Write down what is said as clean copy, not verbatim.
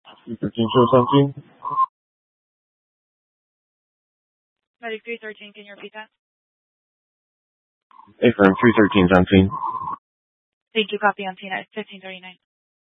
313 shows on scene. Medic 313, can you repeat that? Affirm, 313's on scene. Thank you, copy on scene at 1539.